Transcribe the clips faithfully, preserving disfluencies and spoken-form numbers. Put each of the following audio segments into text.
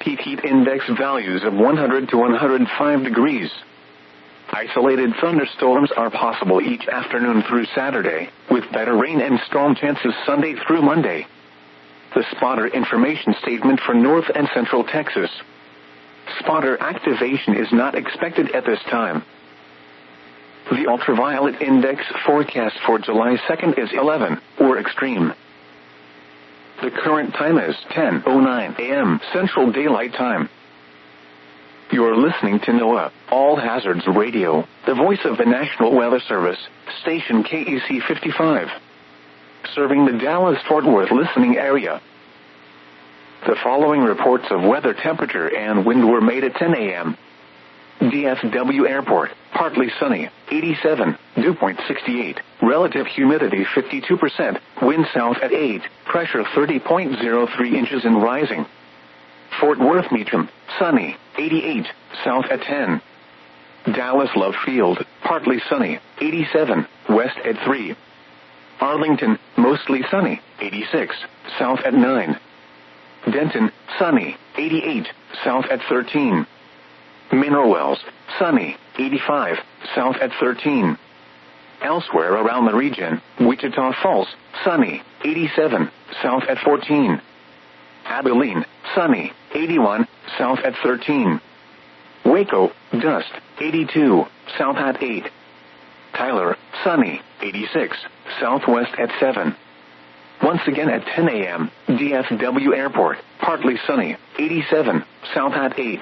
peak heat index values of one hundred to one hundred five degrees. Isolated thunderstorms are possible each afternoon through Saturday, with better rain and storm chances Sunday through Monday. The spotter information statement for North and Central Texas. Spotter activation is not expected at this time. The ultraviolet index forecast for July second is eleven, or extreme. The current time is ten oh nine a.m. Central Daylight Time. You're listening to NOAA, All Hazards Radio, the voice of the National Weather Service, station K E C fifty-five. Serving the Dallas-Fort Worth listening area. The following reports of weather temperature and wind were made at ten a.m. D F W Airport, partly sunny, eighty-seven, dew point sixty-eight, relative humidity fifty-two percent, wind south at eight, pressure thirty point zero three inches and rising. Fort Worth Meacham, sunny, eighty-eight, south at ten. Dallas Love Field, partly sunny, eighty-seven, west at three. Arlington, mostly sunny, eighty-six, south at nine. Denton, sunny, eighty-eight, south at thirteen. Mineral Wells, sunny, eighty-five, south at thirteen. Elsewhere around the region, Wichita Falls, sunny, eighty-seven, south at fourteen. Abilene, sunny, eighty-one, south at thirteen. Waco, dust, eighty-two, south at eight. Tyler, sunny, eighty-six, southwest at seven. Once again at ten a.m., D F W Airport, partly sunny, eighty-seven, south at eight.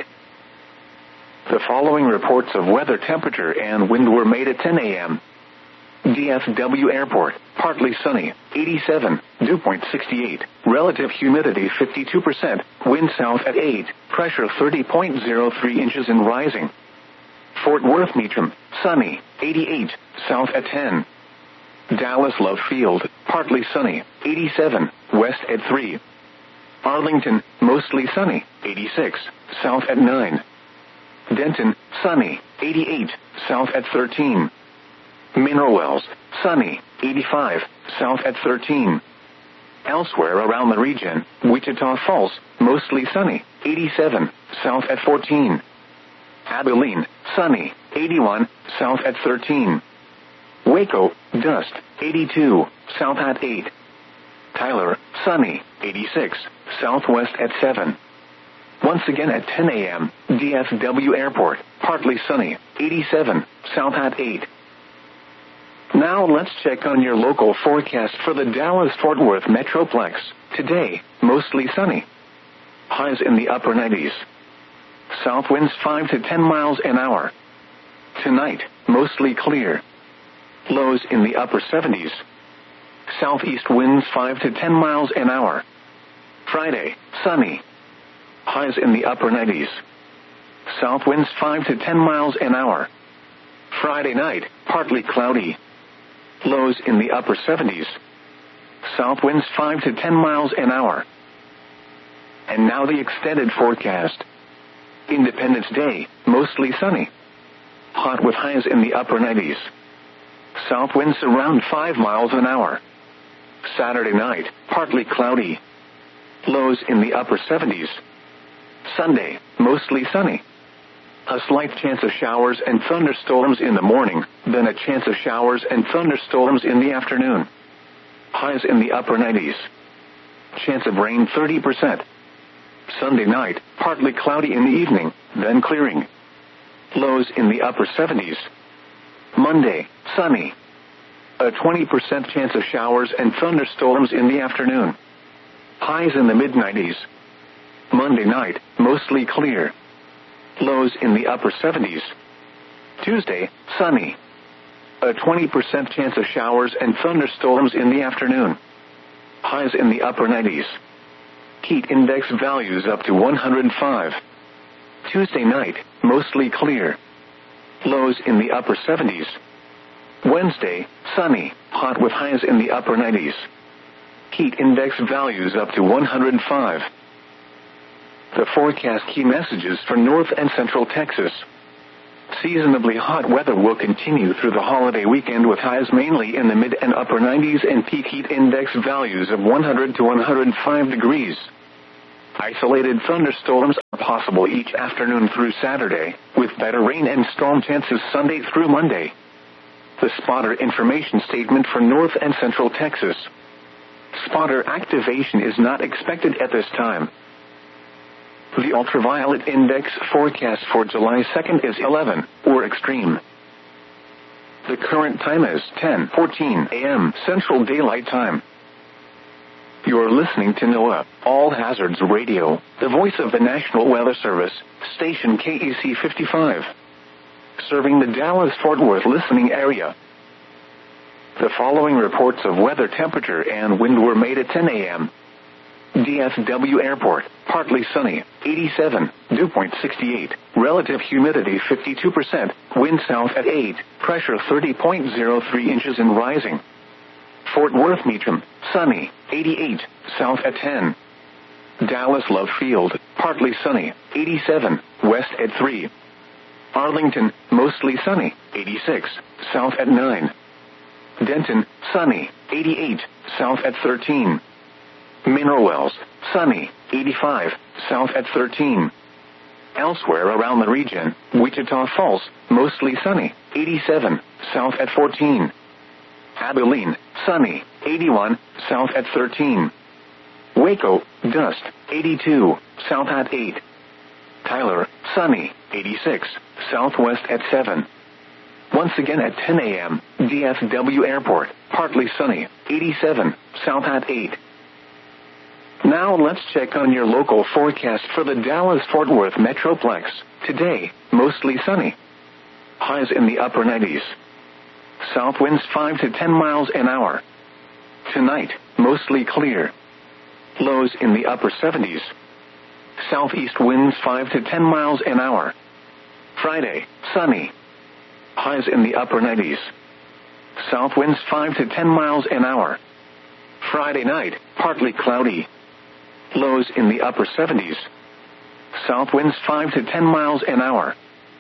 The following reports of weather temperature and wind were made at ten a.m. D F W Airport, partly sunny, eighty-seven, dew point sixty-eight, relative humidity fifty-two percent, wind south at eight, pressure thirty point zero three inches and rising. Fort Worth Meacham, sunny, eighty-eight, south at ten. Dallas Love Field, partly sunny, eighty-seven, west at three. Arlington, mostly sunny, eighty-six, south at nine. Denton, sunny, eighty-eight, south at thirteen. Mineral Wells, sunny, eighty-five, south at thirteen. Elsewhere around the region, Wichita Falls, mostly sunny, eighty-seven, south at fourteen. Abilene, sunny, eighty-one, south at thirteen. Waco, dust, eighty-two, south at eight. Tyler, sunny, eighty-six, southwest at seven. Once again at ten a.m., D F W Airport, partly sunny, eighty-seven, south at eight. Now let's check on your local forecast for the Dallas-Fort Worth Metroplex. Today, mostly sunny. Highs in the upper nineties. South winds five to ten miles an hour. Tonight, mostly clear. Lows in the upper seventies. Southeast winds five to ten miles an hour. Friday, sunny. Highs in the upper nineties. South winds five to ten miles an hour. Friday night, partly cloudy. Lows in the upper seventies. South winds five to ten miles an hour. And now the extended forecast. Independence Day, mostly sunny. Hot with highs in the upper nineties. South winds around five miles an hour. Saturday night, partly cloudy. Lows in the upper seventies. Sunday, mostly sunny. A slight chance of showers and thunderstorms in the morning, then a chance of showers and thunderstorms in the afternoon. Highs in the upper nineties. Chance of rain thirty percent. Sunday night, partly cloudy in the evening, then clearing. Lows in the upper seventies. Monday, sunny. A twenty percent chance of showers and thunderstorms in the afternoon. Highs in the mid nineties. Monday night, mostly clear. Lows in the upper seventies. Tuesday, sunny. A twenty percent chance of showers and thunderstorms in the afternoon. Highs in the upper nineties. Heat index values up to one hundred five. Tuesday night, mostly clear. Lows in the upper seventies. Wednesday, sunny, hot with highs in the upper nineties. Heat index values up to one hundred five. The forecast key messages for North and Central Texas. Seasonably hot weather will continue through the holiday weekend with highs mainly in the mid and upper nineties and peak heat index values of one hundred to one hundred five degrees. Isolated thunderstorms are possible each afternoon through Saturday, with better rain and storm chances Sunday through Monday. The spotter information statement for North and Central Texas. Spotter activation is not expected at this time. The ultraviolet index forecast for July second is eleven, or extreme. The current time is ten fourteen a.m. Central Daylight Time. You're listening to NOAA, All Hazards Radio, the voice of the National Weather Service, station K E C fifty-five. Serving the Dallas-Fort Worth listening area. The following reports of weather temperature and wind were made at ten a.m. D F W Airport, partly sunny, eighty-seven, dew point sixty-eight, relative humidity fifty-two percent, wind south at eight, pressure thirty point zero three inches and rising. Fort Worth Meacham, sunny, eighty-eight, south at ten. Dallas Love Field, partly sunny, eighty-seven, west at three. Arlington, mostly sunny, eighty-six, south at nine. Denton, sunny, eighty-eight, south at thirteen. Mineral Wells, sunny, eighty-five, south at thirteen. Elsewhere around the region, Wichita Falls, mostly sunny, eighty-seven, south at fourteen. Abilene, sunny, eighty-one, south at thirteen. Waco, dust, eighty-two, south at eight. Tyler, sunny, eighty-six, southwest at seven. Once again at ten a.m., D F W Airport, partly sunny, eighty-seven, south at eight. Now let's check on your local forecast for the Dallas-Fort Worth Metroplex. Today, mostly sunny. Highs in the upper nineties. South winds five to ten miles an hour. Tonight, mostly clear. Lows in the upper seventies. Southeast winds five to ten miles an hour. Friday, sunny. Highs in the upper nineties. South winds five to ten miles an hour. Friday night, partly cloudy. Lows in the upper seventies. South winds five to ten miles an hour.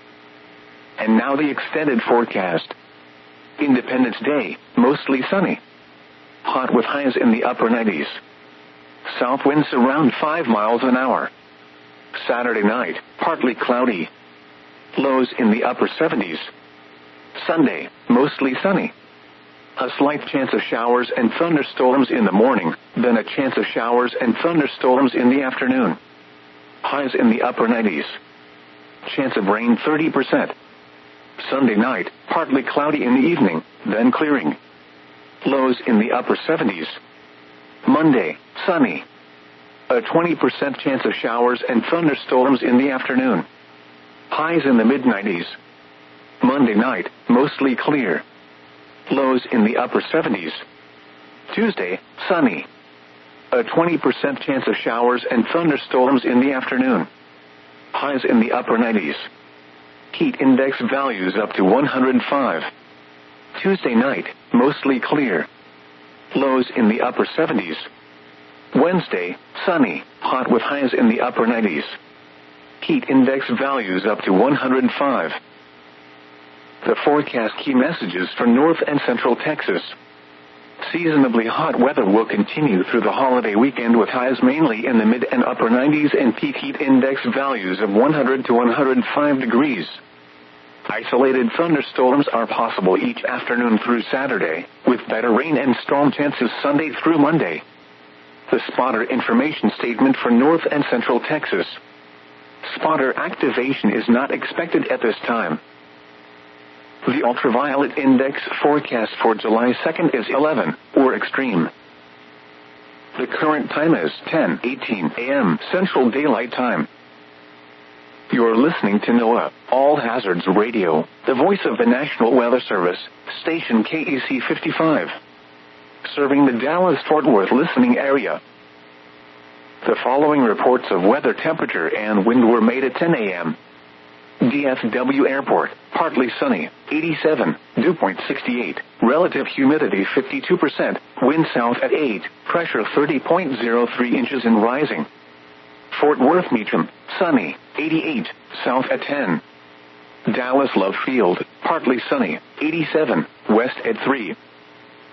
And now the extended forecast. Independence Day, mostly sunny. Hot with highs in the upper nineties. South winds around five miles an hour. Saturday night, partly cloudy. Lows in the upper seventies. Sunday, mostly sunny. A slight chance of showers and thunderstorms in the morning, then a chance of showers and thunderstorms in the afternoon. Highs in the upper nineties. Chance of rain thirty percent. Sunday night, partly cloudy in the evening, then clearing. Lows in the upper seventies. Monday, sunny. A twenty percent chance of showers and thunderstorms in the afternoon. Highs in the mid nineties. Monday night, mostly clear. Lows in the upper seventies. Tuesday, sunny. A twenty percent chance of showers and thunderstorms in the afternoon. Highs in the upper nineties. Heat index values up to one hundred five. Tuesday night, mostly clear. Lows in the upper seventies. Wednesday, sunny, hot with highs in the upper nineties. Heat index values up to one hundred five. The forecast key messages for North and Central Texas. Seasonably hot weather will continue through the holiday weekend with highs mainly in the mid and upper nineties and peak heat index values of one hundred to one hundred five degrees. Isolated thunderstorms are possible each afternoon through Saturday, with better rain and storm chances Sunday through Monday. The spotter information statement for North and Central Texas. Spotter activation is not expected at this time. The ultraviolet index forecast for July second is eleven, or extreme. The current time is ten eighteen a.m. Central Daylight Time. You're listening to NOAA, All Hazards Radio, the voice of the National Weather Service, station K E C fifty-five. Serving the Dallas-Fort Worth listening area. The following reports of weather temperature and wind were made at ten a.m. D F W Airport, partly sunny, eighty-seven, dew point sixty-eight, relative humidity fifty-two percent, wind south at eight, pressure thirty point zero three inches and rising. Fort Worth Meacham, sunny, eighty-eight, south at ten. Dallas Love Field, partly sunny, eighty-seven, west at three.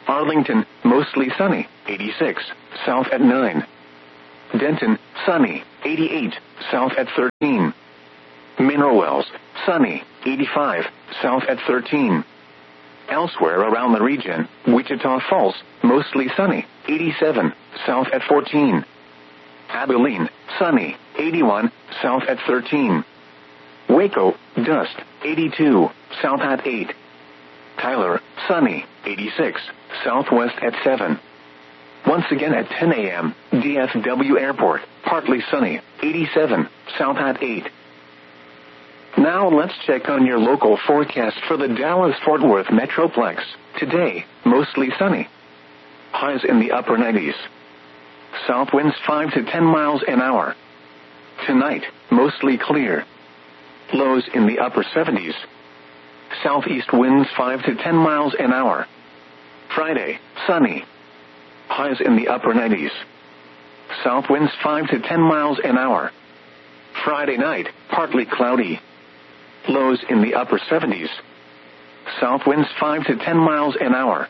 Arlington, mostly sunny, eighty-six, south at nine. Denton, sunny, eighty-eight, south at thirteen. Mineral Wells, sunny, eighty-five, south at thirteen. Elsewhere around the region, Wichita Falls, mostly sunny, eighty-seven, south at fourteen. Abilene, sunny, eighty-one, south at thirteen. Waco, dust, eighty-two, south at eight. Tyler, sunny, eighty-six, southwest at seven. Once again at ten a.m., D F W Airport, partly sunny, eighty-seven, south at eight. Now let's check on your local forecast for the Dallas-Fort Worth Metroplex. Today, mostly sunny. Highs in the upper nineties. South winds five to ten miles an hour. Tonight, mostly clear. Lows in the upper seventies. Southeast winds five to ten miles an hour. Friday, sunny. Highs in the upper nineties. South winds five to ten miles an hour. Friday night, partly cloudy. Lows in the upper seventies. South winds five to ten miles an hour.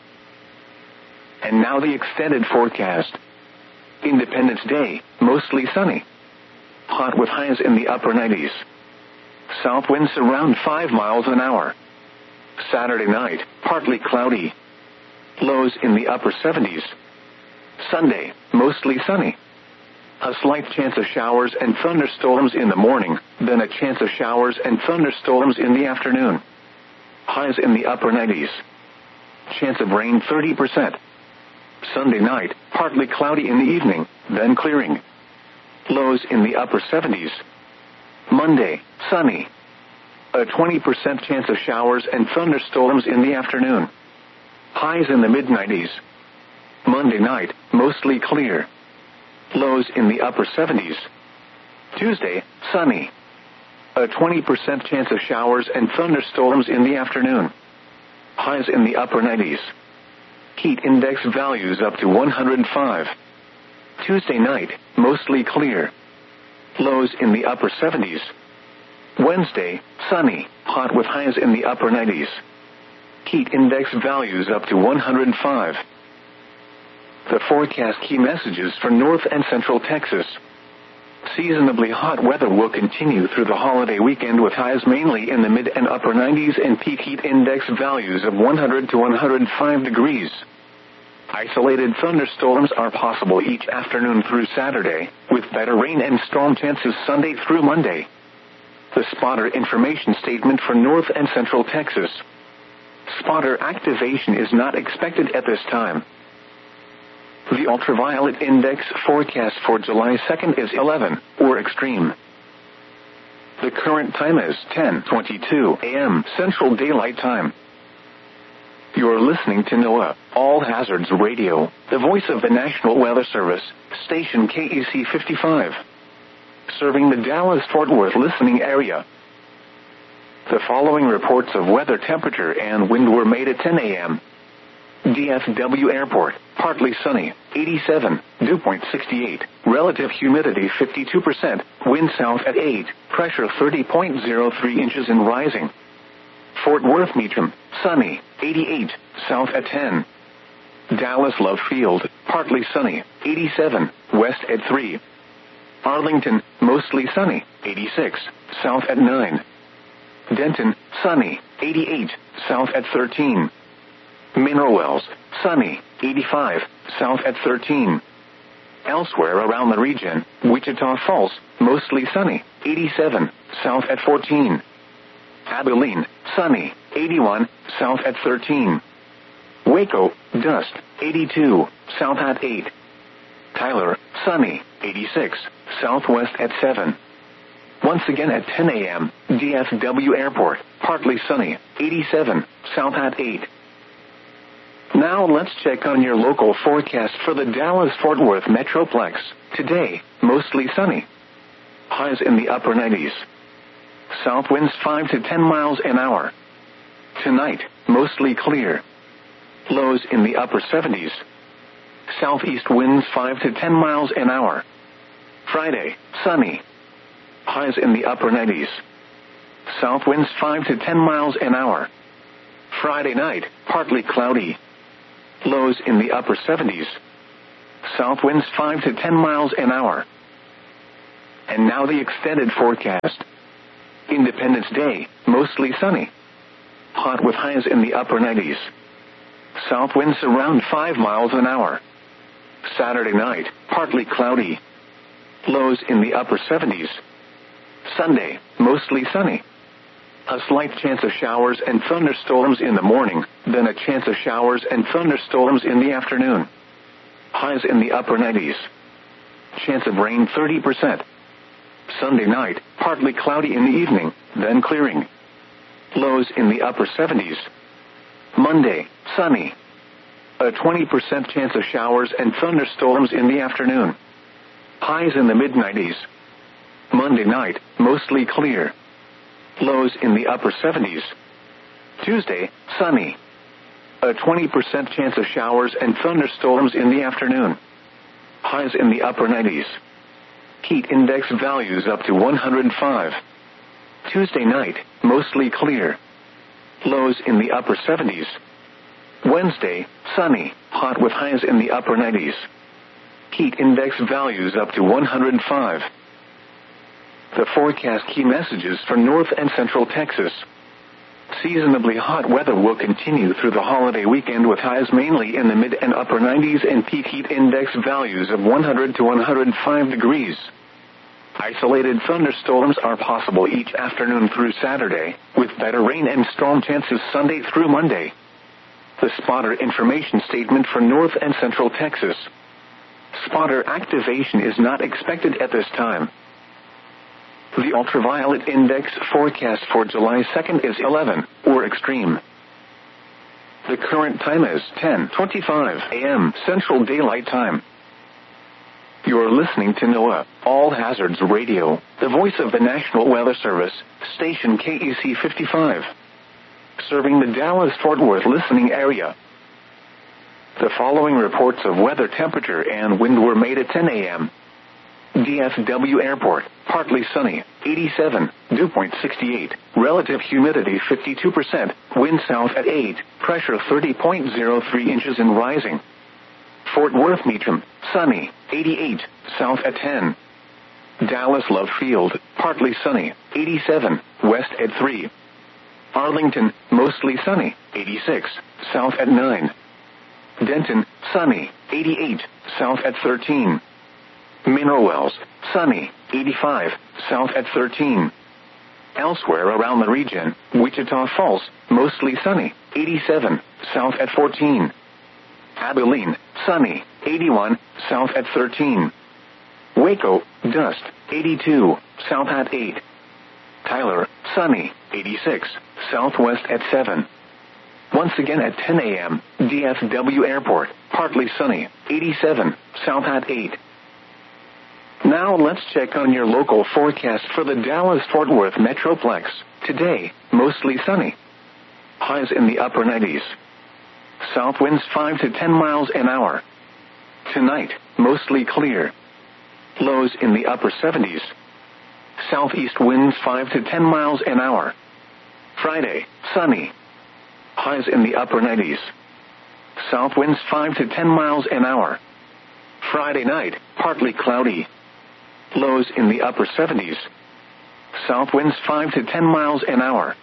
And now the extended forecast. Independence Day, mostly sunny. Hot with highs in the upper nineties. South winds around five miles an hour. Saturday night, partly cloudy. Lows in the upper seventies. Sunday, mostly sunny. A slight chance of showers and thunderstorms in the morning, then a chance of showers and thunderstorms in the afternoon. Highs in the upper nineties. Chance of rain thirty percent. Sunday night, partly cloudy in the evening, then clearing. Lows in the upper seventies. Monday, sunny. A twenty percent chance of showers and thunderstorms in the afternoon. Highs in the mid nineties. Monday night, mostly clear. Lows in the upper seventies. Tuesday, sunny. A twenty percent chance of showers and thunderstorms in the afternoon. Highs in the upper nineties. Heat index values up to one hundred five. Tuesday night, mostly clear. Lows in the upper seventies. Wednesday, sunny, hot with highs in the upper nineties. Heat index values up to one hundred five. The forecast key messages for North and Central Texas. Seasonably hot weather will continue through the holiday weekend with highs mainly in the mid and upper nineties and peak heat index values of one hundred to one hundred five degrees. Isolated thunderstorms are possible each afternoon through Saturday, with better rain and storm chances Sunday through Monday. The spotter information statement for North and Central Texas. Spotter activation is not expected at this time. The ultraviolet index forecast for July second is eleven, or extreme. The current time is ten twenty-two a.m. Central Daylight Time. You're listening to NOAA, All Hazards Radio, the voice of the National Weather Service, station K E C fifty-five. Serving the Dallas-Fort Worth listening area. The following reports of weather temperature and wind were made at ten a.m. D F W Airport, partly sunny, eighty-seven, dew point sixty-eight, relative humidity fifty-two percent, wind south at eight, pressure thirty point zero three inches and rising. Fort Worth Meacham, sunny, eighty-eight, south at ten. Dallas Love Field, partly sunny, eighty-seven, west at three. Arlington, mostly sunny, eighty-six, south at nine. Denton, sunny, eighty-eight, south at thirteen. Mineral Wells, sunny, eighty-five, south at thirteen. Elsewhere around the region, Wichita Falls, mostly sunny, eighty-seven, south at fourteen. Abilene, sunny, eighty-one, south at thirteen. Waco, dust, eighty-two, south at eight. Tyler, sunny, eighty-six, southwest at seven. Once again at ten a.m., D F W Airport, partly sunny, eighty-seven, south at eight. Now let's check on your local forecast for the Dallas-Fort Worth Metroplex. Today, mostly sunny. Highs in the upper nineties. South winds five to ten miles an hour. Tonight, mostly clear. Lows in the upper seventies. Southeast winds five to ten miles an hour. Friday, sunny. Highs in the upper nineties. South winds five to ten miles an hour. Friday night, partly cloudy. Lows in the upper seventies. South winds five to ten miles an hour. And now the extended forecast. Independence Day, mostly sunny. Hot with highs in the upper nineties. South winds around five miles an hour. Saturday night, partly cloudy. Lows in the upper seventies. Sunday, mostly sunny. A slight chance of showers and thunderstorms in the morning, then a chance of showers and thunderstorms in the afternoon. Highs in the upper nineties. Chance of rain thirty percent. Sunday night, partly cloudy in the evening, then clearing. Lows in the upper seventies. Monday, sunny. A twenty percent chance of showers and thunderstorms in the afternoon. Highs in the mid nineties. Monday night, mostly clear. Lows in the upper seventies. Tuesday, sunny. A twenty percent chance of showers and thunderstorms in the afternoon. Highs in the upper nineties. Heat index values up to one hundred five. Tuesday night, mostly clear. Lows in the upper seventies. Wednesday, sunny, hot with highs in the upper nineties. Heat index values up to one hundred five. The forecast key messages for North and Central Texas. Seasonably hot weather will continue through the holiday weekend with highs mainly in the mid and upper nineties and peak heat index values of one hundred to one hundred five degrees. Isolated thunderstorms are possible each afternoon through Saturday, with better rain and storm chances Sunday through Monday. The spotter information statement for North and Central Texas. Spotter activation is not expected at this time. The ultraviolet index forecast for July second is eleven, or extreme. The current time is ten twenty-five a.m. Central Daylight Time. You're listening to NOAA, All Hazards Radio, the voice of the National Weather Service, station K E C fifty-five. Serving the Dallas-Fort Worth listening area. The following reports of weather temperature and wind were made at ten a.m. D F W Airport, partly sunny, eighty-seven, dew point sixty-eight, relative humidity fifty-two percent, wind south at eight, pressure thirty point zero three inches and rising. Fort Worth Meacham, sunny, eighty-eight, south at ten. Dallas Love Field, partly sunny, eighty-seven, west at three. Arlington, mostly sunny, eighty-six, south at nine. Denton, sunny, eighty-eight, south at thirteen. Mineral Wells, sunny, eighty-five, south at thirteen. Elsewhere around the region, Wichita Falls, mostly sunny, eighty-seven, south at fourteen. Abilene, sunny, eighty-one, south at thirteen. Waco, dust, eighty-two, south at eight. Tyler, sunny, eighty-six, southwest at seven. Once again at ten a.m., D F W Airport, partly sunny, eighty-seven, south at eight. Now let's check on your local forecast for the Dallas-Fort Worth Metroplex. Today, mostly sunny. Highs in the upper nineties. South winds five to ten miles an hour. Tonight, mostly clear. Lows in the upper seventies. Southeast winds five to ten miles an hour. Friday, sunny. Highs in the upper nineties. South winds five to ten miles an hour. Friday night, partly cloudy. Lows in the upper seventies. South winds five to ten miles an hour.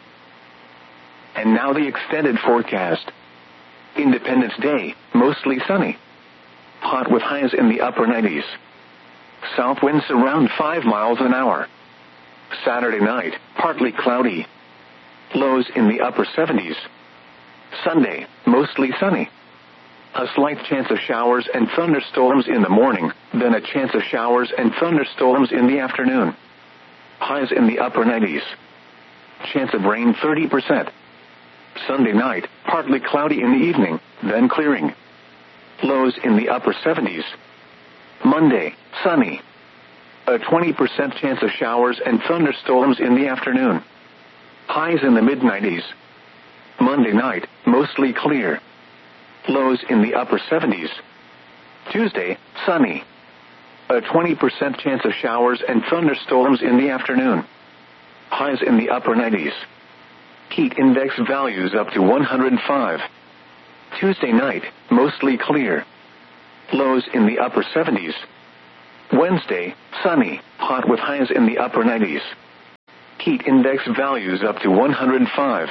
And now the extended forecast. Independence Day, mostly sunny. Hot with highs in the upper nineties. South winds around five miles an hour. Saturday night, partly cloudy. Lows in the upper seventies. Sunday, mostly sunny. A slight chance of showers and thunderstorms in the morning, then a chance of showers and thunderstorms in the afternoon. Highs in the upper nineties. Chance of rain thirty percent. Sunday night, partly cloudy in the evening, then clearing. Lows in the upper seventies. Monday, sunny. A twenty percent chance of showers and thunderstorms in the afternoon. Highs in the mid nineties. Monday night, mostly clear. Lows in the upper seventies. Tuesday, sunny. A twenty percent chance of showers and thunderstorms in the afternoon. Highs in the upper nineties. Heat index values up to one hundred five. Tuesday night, mostly clear. Lows in the upper seventies. Wednesday, sunny, hot with highs in the upper nineties. Heat index values up to one hundred five.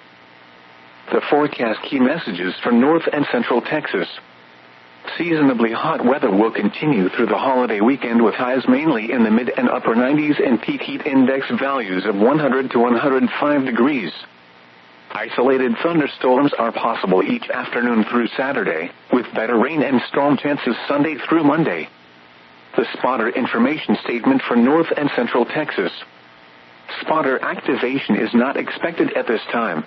The forecast key messages for North and Central Texas. Seasonably hot weather will continue through the holiday weekend with highs mainly in the mid and upper nineties and peak heat index values of one hundred to one hundred five degrees. Isolated thunderstorms are possible each afternoon through Saturday, with better rain and storm chances Sunday through Monday. The spotter information statement for North and Central Texas. Spotter activation is not expected at this time.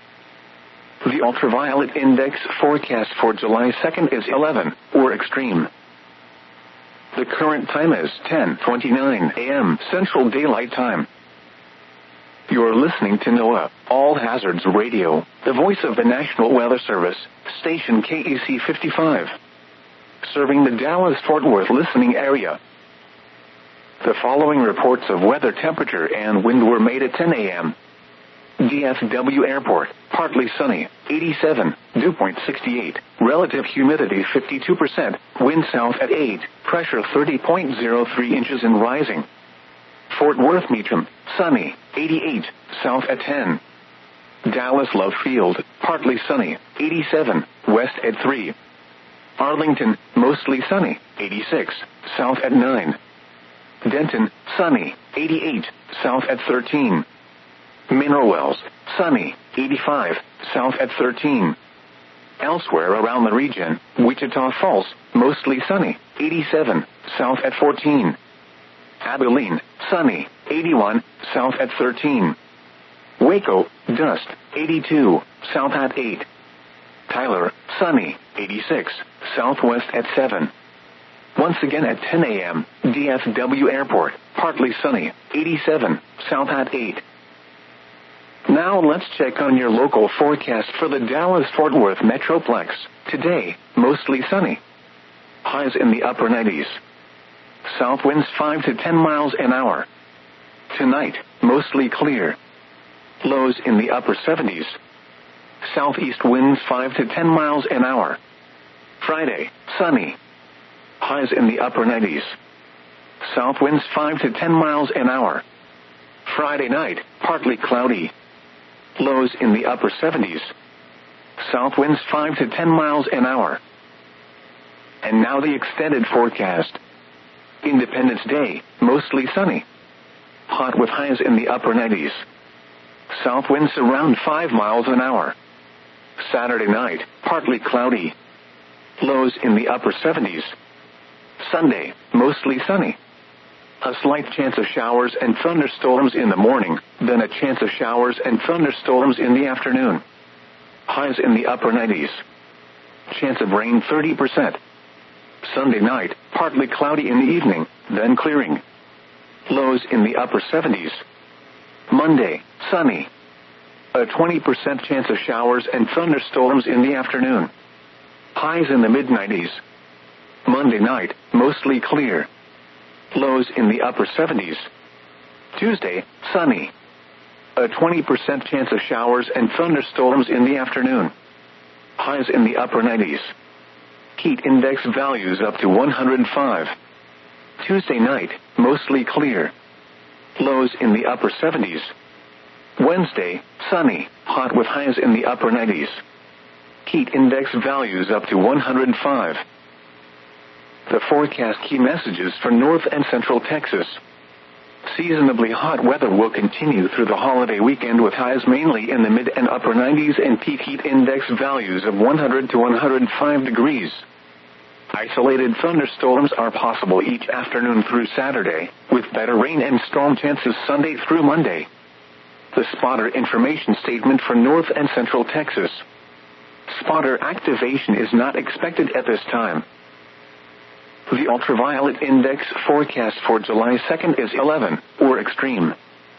The ultraviolet index forecast for July second is eleven, or extreme. The current time is ten twenty-nine a m Central Daylight Time. You're listening to NOAA, All Hazards Radio, the voice of the National Weather Service, station K E C fifty-five. Serving the Dallas-Fort Worth listening area. The following reports of weather temperature and wind were made at ten a m D F W Airport, partly sunny, eighty-seven, dew point sixty-eight, relative humidity fifty-two percent, wind south at eight, pressure thirty point zero three inches and rising. Fort Worth Meacham, sunny, eighty-eight, south at ten. Dallas Love Field, partly sunny, eighty-seven, west at three. Arlington, mostly sunny, eighty-six, south at nine. Denton, sunny, eighty-eight, south at thirteen. Mineral Wells, sunny, eighty-five, south at thirteen. Elsewhere around the region, Wichita Falls, mostly sunny, eighty-seven, south at fourteen. Abilene, sunny, eighty-one, south at thirteen. Waco, dust, eighty-two, south at eight. Tyler, sunny, eighty-six, southwest at seven. Once again at ten a m, D F W Airport, partly sunny, eighty-seven, south at eight. Now let's check on your local forecast for the Dallas-Fort Worth Metroplex. Today, mostly sunny. Highs in the upper nineties. South winds five to ten miles an hour. Tonight, mostly clear. Lows in the upper seventies. Southeast winds five to ten miles an hour. Friday, sunny. Highs in the upper nineties. South winds five to ten miles an hour. Friday night, partly cloudy. Lows in the upper seventies. South winds five to ten miles an hour. And now the extended forecast. Independence Day, mostly sunny. Hot with highs in the upper nineties. South winds around five miles an hour. Saturday night, partly cloudy. Lows in the upper seventies. Sunday, mostly sunny. A slight chance of showers and thunderstorms in the morning, then a chance of showers and thunderstorms in the afternoon. Highs in the upper nineties. Chance of rain thirty percent. Sunday night, partly cloudy in the evening, then clearing. Lows in the upper seventies. Monday, sunny. A twenty percent chance of showers and thunderstorms in the afternoon. Highs in the mid nineties. Monday night, mostly clear. Lows in the upper seventies. Tuesday, sunny. A twenty percent chance of showers and thunderstorms in the afternoon. Highs in the upper nineties. Heat index values up to one hundred five. Tuesday night, mostly clear. Lows in the upper seventies. Wednesday, sunny, hot with highs in the upper nineties. Heat index values up to one hundred five. The forecast key messages for North and Central Texas. Seasonably hot weather will continue through the holiday weekend with highs mainly in the mid and upper nineties and peak heat index values of one hundred to one hundred five degrees. Isolated thunderstorms are possible each afternoon through Saturday, with better rain and storm chances Sunday through Monday. The spotter information statement for North and Central Texas. Spotter activation is not expected at this time. The ultraviolet index forecast for July second is eleven, or extreme.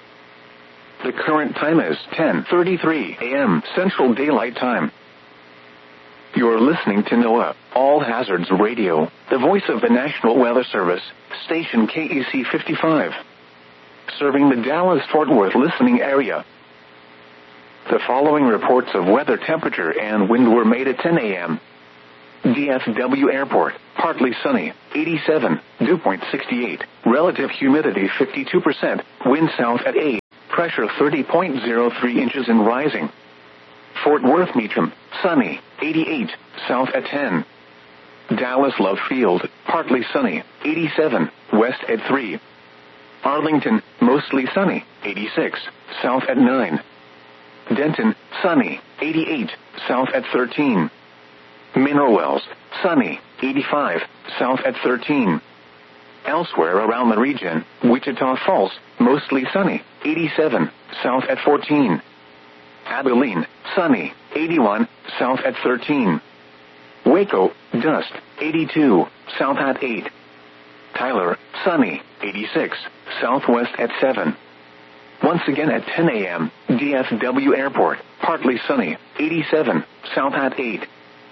The current time is ten thirty-three a m Central Daylight Time. You're listening to NOAA, All Hazards Radio, the voice of the National Weather Service, station K E C fifty-five. Serving the Dallas-Fort Worth listening area. The following reports of weather temperature and wind were made at ten a m D F W Airport, partly sunny, eighty-seven, dew point sixty-eight, relative humidity fifty-two percent, wind south at eight, pressure thirty point zero three inches and rising. Fort Worth Meacham, sunny, eighty-eight, south at ten. Dallas Love Field, partly sunny, eighty-seven, west at three. Arlington, mostly sunny, eighty-six, south at nine. Denton, sunny, eighty-eight, south at thirteen. Mineral Wells, sunny, eighty-five, south at thirteen. Elsewhere around the region, Wichita Falls, mostly sunny, eighty-seven, south at fourteen. Abilene, sunny, eighty-one, south at thirteen. Waco, dust, eighty-two, south at eight. Tyler, sunny, eighty-six, southwest at seven. Once again at ten a.m., D F W Airport, partly sunny, eighty-seven, south at eight.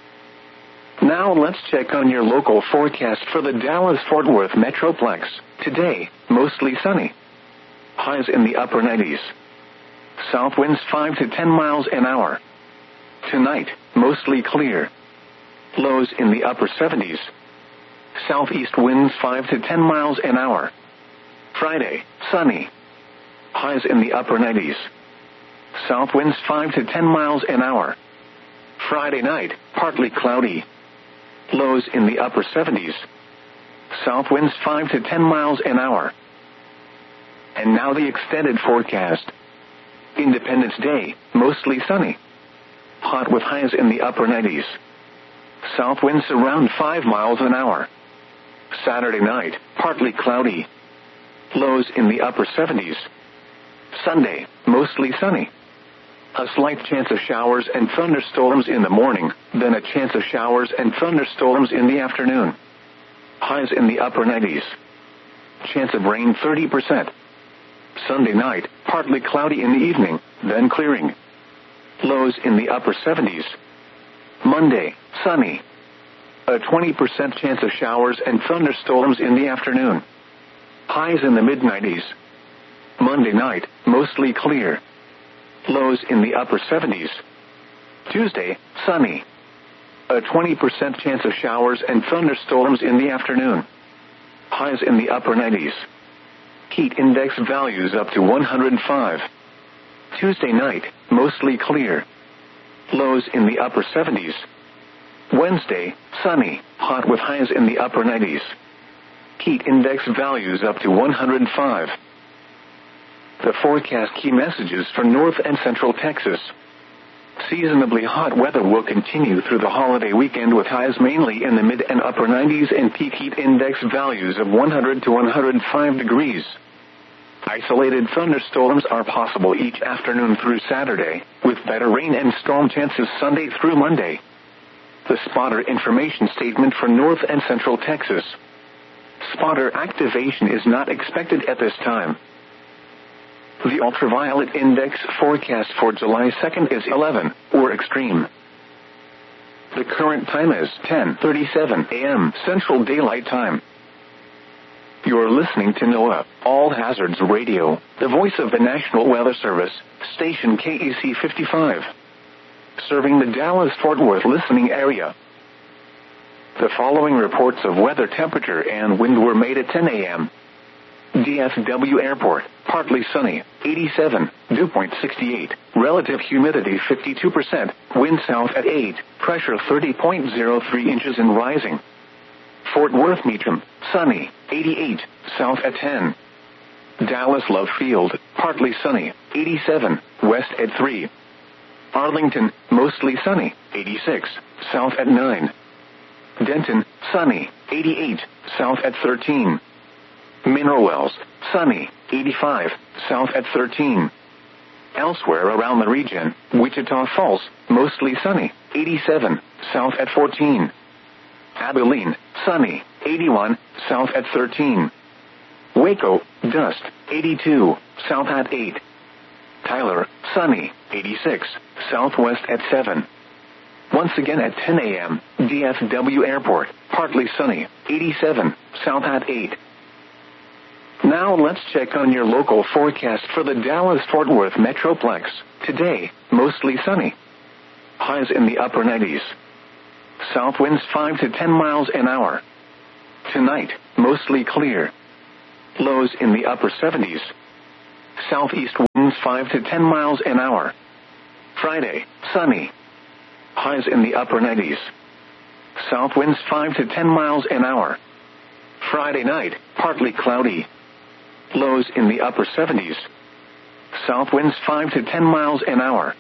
Now let's check on your local forecast for the Dallas-Fort Worth Metroplex. Today, mostly sunny. Highs in the upper nineties. South winds five to ten miles an hour. Tonight, mostly clear. Lows in the upper seventies. Southeast winds five to ten miles an hour. Friday, sunny. Highs in the upper nineties. South winds five to ten miles an hour. Friday night, partly cloudy. Lows in the upper seventies. South winds five to ten miles an hour. And now the extended forecast. Independence Day, mostly sunny. Hot with highs in the upper nineties. South winds around five miles an hour. Saturday night, partly cloudy. Lows in the upper seventies. Sunday, mostly sunny. A slight chance of showers and thunderstorms in the morning, then a chance of showers and thunderstorms in the afternoon. Highs in the upper nineties. Chance of rain thirty percent. Sunday night, partly cloudy in the evening, then clearing. Lows in the upper seventies. Monday, sunny. A twenty percent chance of showers and thunderstorms in the afternoon. Highs in the mid nineties. Monday night, mostly clear. Lows in the upper seventies. Tuesday, sunny. A twenty percent chance of showers and thunderstorms in the afternoon. Highs in the upper nineties. Heat index values up to one hundred five. Tuesday night, mostly clear. Lows in the upper seventies. Wednesday, sunny, hot with highs in the upper nineties. Heat index values up to one hundred five. The forecast key messages for North and Central Texas. Seasonably hot weather will continue through the holiday weekend with highs mainly in the mid and upper nineties and peak heat index values of one hundred to one hundred five degrees. Isolated thunderstorms are possible each afternoon through Saturday, with better rain and storm chances Sunday through Monday. The spotter information statement for North and Central Texas. Spotter activation is not expected at this time. The ultraviolet index forecast for July second is eleven, or extreme. The current time is ten thirty-seven a.m. Central Daylight Time. You're listening to NOAA, All Hazards Radio, the voice of the National Weather Service, station K E C fifty-five. Serving the Dallas-Fort Worth listening area. The following reports of weather temperature and wind were made at ten a.m. D F W Airport, partly sunny, eighty-seven, dew point sixty-eight, relative humidity fifty-two percent, wind south at eight, pressure thirty point zero three inches and rising. Fort Worth Meacham, sunny, eighty-eight, south at ten. Dallas Love Field, partly sunny, eighty-seven, west at three. Arlington, mostly sunny, eighty-six, south at nine. Denton, sunny, eighty-eight, south at thirteen. Mineral Wells, sunny, eighty-five, south at thirteen. Elsewhere around the region, Wichita Falls, mostly sunny, eighty-seven, south at fourteen. Abilene, sunny, eighty-one, south at thirteen. Waco, dust, eighty-two, south at eight. Tyler, sunny, eighty-six, southwest at seven. Once again at ten a.m., D F W Airport, partly sunny, eighty-seven, south at eight. Now let's check on your local forecast for the Dallas-Fort Worth Metroplex. Today, mostly sunny. Highs in the upper nineties. South winds five to ten miles an hour. Tonight, mostly clear. Lows in the upper seventies. Southeast winds five to ten miles an hour. Friday, sunny. Highs in the upper nineties. South winds five to ten miles an hour. Friday night, partly cloudy. Lows in the upper seventies. South winds five to ten miles an hour.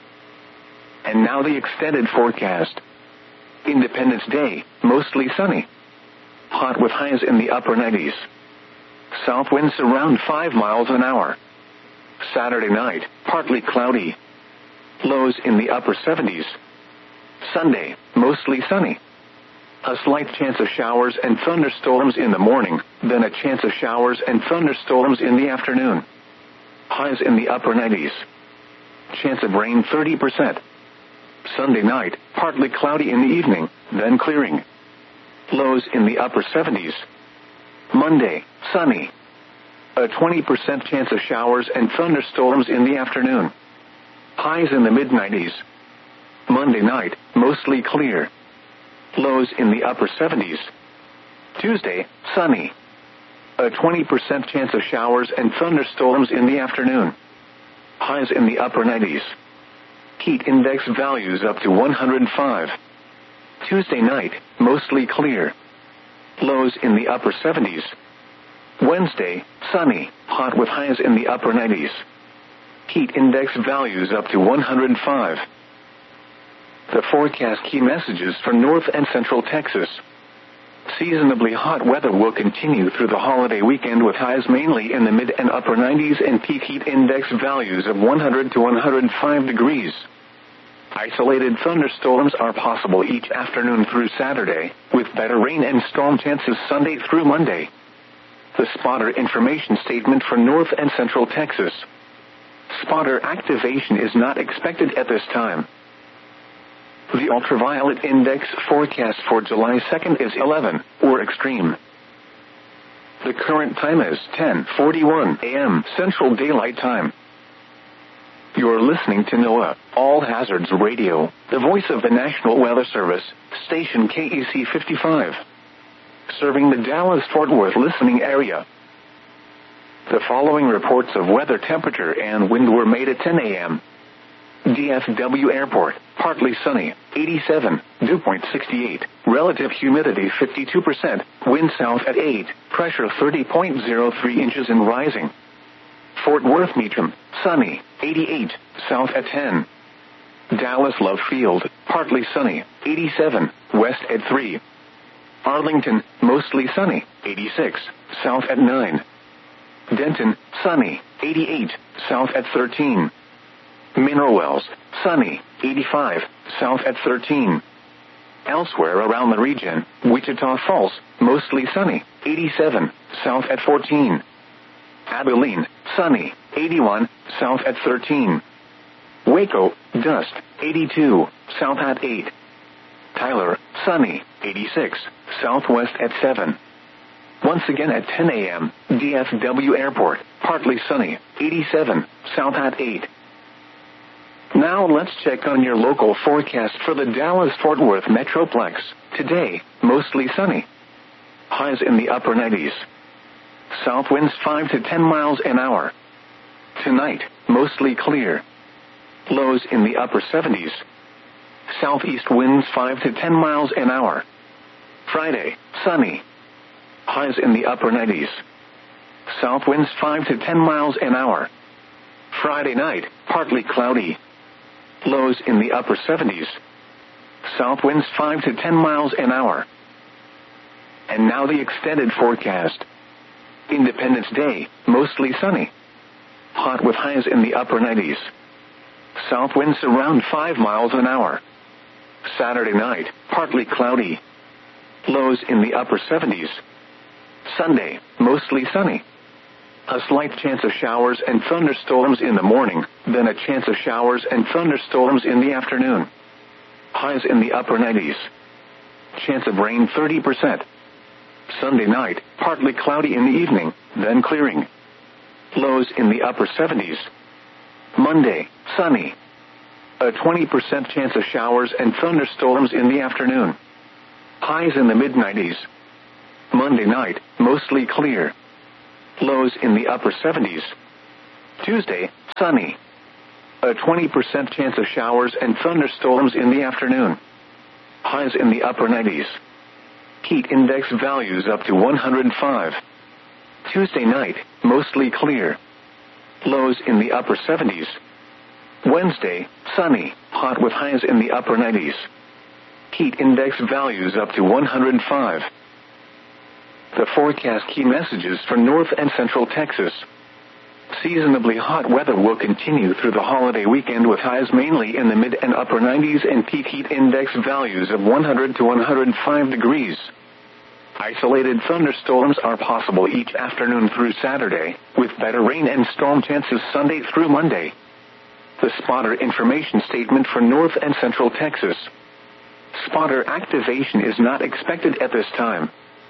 And now the extended forecast. Independence Day, mostly sunny. Hot with highs in the upper nineties. South winds around five miles an hour. Saturday night, partly cloudy. Lows in the upper seventies. Sunday, mostly sunny. A slight chance of showers and thunderstorms in the morning, then a chance of showers and thunderstorms in the afternoon. Highs in the upper nineties. Chance of rain thirty percent. Sunday night, partly cloudy in the evening, then clearing. Lows in the upper seventies. Monday, sunny. A twenty percent chance of showers and thunderstorms in the afternoon. Highs in the mid nineties. Monday night, mostly clear. Lows in the upper seventies. Tuesday, sunny. A twenty percent chance of showers and thunderstorms in the afternoon. Highs in the upper nineties. Heat index values up to one hundred five. Tuesday night, mostly clear. Lows in the upper seventies. Wednesday, sunny, hot with highs in the upper nineties. Heat index values up to one hundred five. The forecast key messages for North and Central Texas. Seasonably hot weather will continue through the holiday weekend with highs mainly in the mid and upper nineties and peak heat index values of one hundred to one hundred five degrees. Isolated thunderstorms are possible each afternoon through Saturday, with better rain and storm chances Sunday through Monday. The spotter information statement for North and Central Texas. Spotter activation is not expected at this time. The ultraviolet index forecast for July second is eleven, or extreme. The current time is ten forty-one a m Central Daylight Time. You're listening to NOAA, All Hazards Radio, the voice of the National Weather Service, station K E C fifty-five. Serving the Dallas-Fort Worth listening area. The following reports of weather temperature and wind were made at ten a m D F W Airport, partly sunny, eighty-seven, dew point sixty-eight, relative humidity fifty-two percent, wind south at eight, pressure thirty point zero three inches and rising. Fort Worth Meacham, sunny, eighty-eight, south at ten. Dallas Love Field, partly sunny, eighty-seven, west at three. Arlington, mostly sunny, eighty-six, south at nine. Denton, sunny, eighty-eight, south at thirteen. Mineral Wells, sunny, eighty-five, south at thirteen. Elsewhere around the region, Wichita Falls, mostly sunny, eighty-seven, south at fourteen. Abilene, sunny, eighty-one, south at thirteen. Waco, dust, eighty-two, south at eight. Tyler, sunny, eighty-six, southwest at seven. Once again at ten a m, D F W Airport, partly sunny, eighty-seven, south at eight. Now let's check on your local forecast for the Dallas-Fort Worth Metroplex. Today, mostly sunny. Highs in the upper nineties. South winds five to ten miles an hour. Tonight, mostly clear. Lows in the upper seventies. Southeast winds five to ten miles an hour. Friday, sunny. Highs in the upper nineties. South winds five to ten miles an hour. Friday night, partly cloudy. Lows in the upper seventies. South winds five to ten miles an hour. And now the extended forecast. Independence Day, mostly sunny. Hot with highs in the upper nineties. South winds around five miles an hour. Saturday night, partly cloudy. Lows in the upper seventies. Sunday, mostly sunny. A slight chance of showers and thunderstorms in the morning, then a chance of showers and thunderstorms in the afternoon. Highs in the upper nineties. Chance of rain thirty percent. Sunday night, partly cloudy in the evening, then clearing. Lows in the upper seventies. Monday, sunny. A twenty percent chance of showers and thunderstorms in the afternoon. Highs in the mid nineties. Monday night, mostly clear. Lows in the upper seventies. Tuesday, sunny. A twenty percent chance of showers and thunderstorms in the afternoon. Highs in the upper nineties. Heat index values up to one hundred five. Tuesday night, mostly clear. Lows in the upper seventies. Wednesday, sunny, hot with highs in the upper nineties. Heat index values up to one hundred five. The forecast key messages for North and Central Texas. Seasonably hot weather will continue through the holiday weekend with highs mainly in the mid and upper nineties and peak heat index values of one hundred to one hundred five degrees. Isolated thunderstorms are possible each afternoon through Saturday, with better rain and storm chances Sunday through Monday. The spotter information statement for North and Central Texas. Spotter activation is not expected at this time.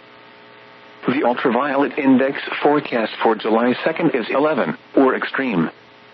The ultraviolet index forecast for July second is eleven, or extreme.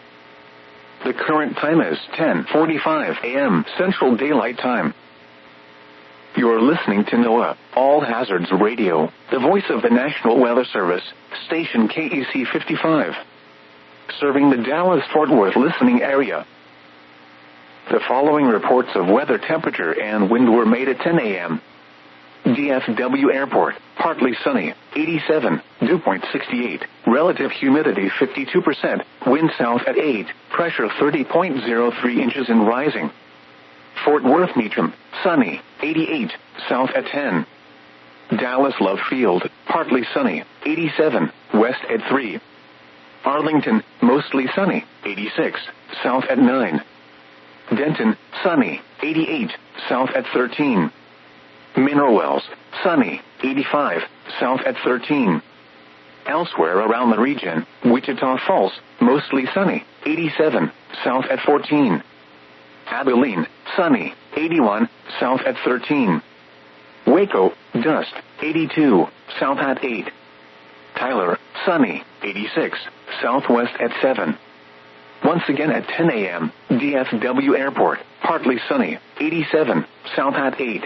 The current time is ten forty-five a.m. Central Daylight Time. You're listening to NOAA, All Hazards Radio, the voice of the National Weather Service, station K E C fifty-five. Serving the Dallas-Fort Worth listening area. The following reports of weather temperature and wind were made at ten a.m. D F W Airport, partly sunny, eighty-seven, dew point sixty-eight, relative humidity fifty-two percent, wind south at eight, pressure thirty point zero three inches and rising. Fort Worth Meacham, sunny, eighty-eight, south at ten. Dallas Love Field, partly sunny, eighty-seven, west at three. Arlington, mostly sunny, eighty-six, south at nine. Denton, sunny, eighty-eight, south at thirteen. Mineral Wells, sunny, eighty-five, south at thirteen. Elsewhere around the region, Wichita Falls, mostly sunny, eighty-seven, south at fourteen. Abilene, sunny, eighty-one, south at thirteen. Waco, dust, eighty-two, south at eight. Tyler, sunny, eighty-six, southwest at seven. Once again at ten a.m., D F W Airport, partly sunny, eighty-seven, south at eight.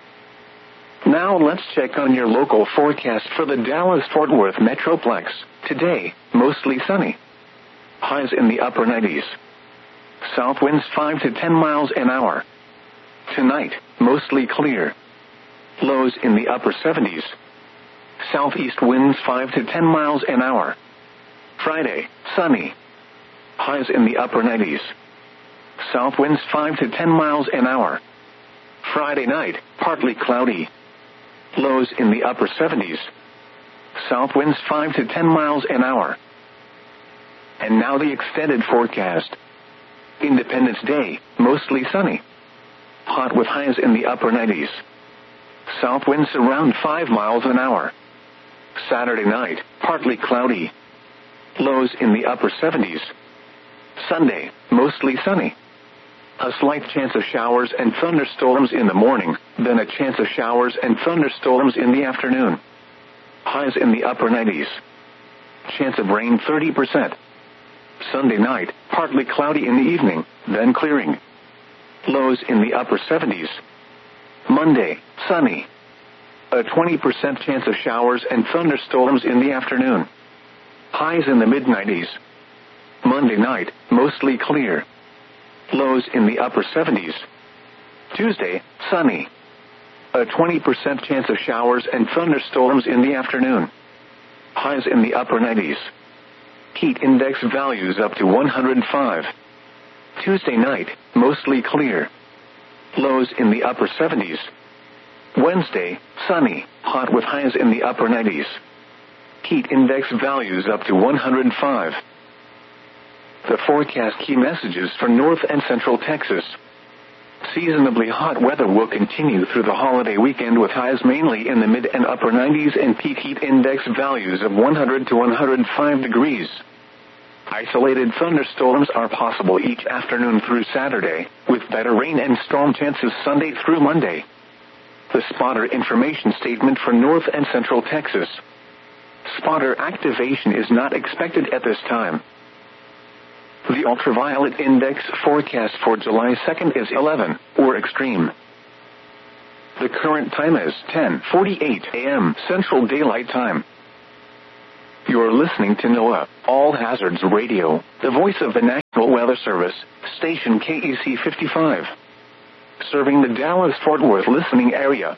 Now let's check on your local forecast for the Dallas-Fort Worth Metroplex. Today, mostly sunny. Highs in the upper nineties. South winds five to ten miles an hour. Tonight, mostly clear. Lows in the upper seventies. Southeast winds five to ten miles an hour. Friday, sunny. Highs in the upper nineties. South winds five to ten miles an hour. Friday night, partly cloudy. Lows in the upper seventies. South winds five to ten miles an hour. And now the extended forecast. Independence Day, mostly sunny. Hot with highs in the upper nineties. South winds around five miles an hour. Saturday night, partly cloudy. Lows in the upper seventies. Sunday, mostly sunny. A slight chance of showers and thunderstorms in the morning, then a chance of showers and thunderstorms in the afternoon. Highs in the upper nineties. Chance of rain thirty percent. Sunday night, partly cloudy in the evening, then clearing. Lows in the upper seventies. Monday, sunny. A twenty percent chance of showers and thunderstorms in the afternoon. Highs in the mid nineties. Monday night, mostly clear. Lows in the upper seventies. Tuesday, sunny. A twenty percent chance of showers and thunderstorms in the afternoon. Highs in the upper nineties. Heat index values up to one hundred five. Tuesday night, mostly clear. Lows in the upper seventies. Wednesday, sunny, hot with highs in the upper nineties. Heat index values up to one hundred five. The forecast key messages for North and Central Texas. Seasonably hot weather will continue through the holiday weekend with highs mainly in the mid and upper nineties and peak heat index values of one hundred to one hundred five degrees. Isolated thunderstorms are possible each afternoon through Saturday, with better rain and storm chances Sunday through Monday. The spotter information statement for North and Central Texas. Spotter activation is not expected at this time. The ultraviolet index forecast for July second is eleven, or extreme. The current time is ten forty-eight a.m. Central Daylight Time. You're listening to NOAA, All Hazards Radio, the voice of the National Weather Service, station K E C fifty-five. Serving the Dallas-Fort Worth listening area.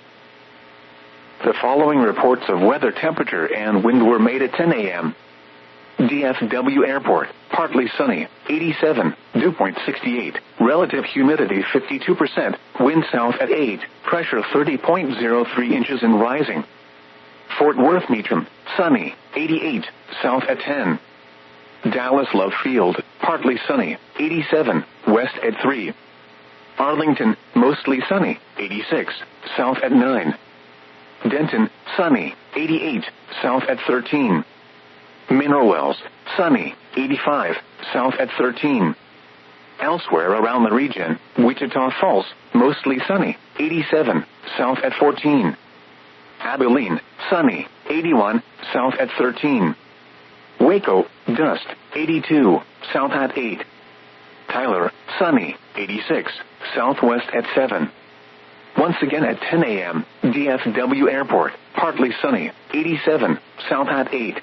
The following reports of weather temperature and wind were made at ten a.m. D F W Airport, partly sunny, eighty-seven, dew point sixty-eight, relative humidity fifty-two percent, wind south at eight, pressure thirty point zero three inches and rising. Fort Worth Meacham, sunny, eighty-eight, south at ten. Dallas Love Field, partly sunny, eighty-seven, west at three. Arlington, mostly sunny, eighty-six, south at nine. Denton, sunny, eighty-eight, south at thirteen. Mineral Wells, sunny, eighty-five, south at thirteen. Elsewhere around the region, Wichita Falls, mostly sunny, eighty-seven, south at fourteen. Abilene, sunny, eighty-one, south at thirteen. Waco, dust, eighty-two, south at eight. Tyler, sunny, eighty-six, southwest at seven. Once again at ten a.m., D F W Airport, partly sunny, eighty-seven, south at eight.